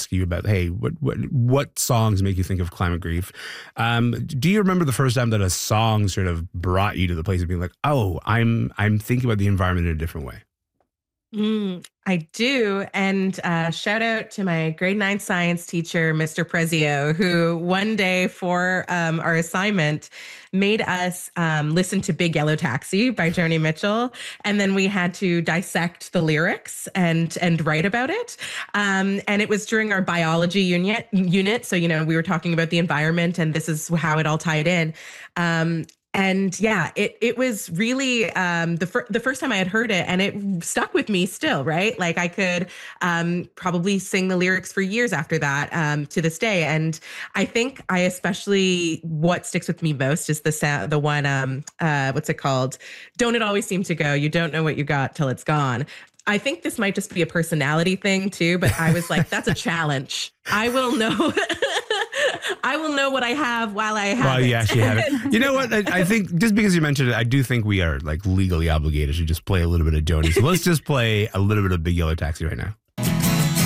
ask you about, hey, what songs make you think of Climate Grief? Do you remember the first time that a song sort of brought you to the place of being like, oh, I'm thinking about the environment in a different way? I do. And shout out to my grade 9 science teacher, Mr. Prezio, who one day for our assignment made us listen to Big Yellow Taxi by Joni Mitchell. And then we had to dissect the lyrics and write about it. And it was during our biology unit. So, we were talking about the environment and this is how it all tied in. And yeah, it was really the first time I had heard it, and it stuck with me still, right? Like I could probably sing the lyrics for years after that to this day. And I think what sticks with me most is the one, what's it called? Don't it always seem to go? You don't know what you got till it's gone. I think this might just be a personality thing too, but I was like, that's a challenge. I will know. I will know what I have while I have it. Well, you actually have it. You know what? I think just because you mentioned it, I do think we are like legally obligated to just play a little bit of Joni. So let's just play a little bit of Big Yellow Taxi right now.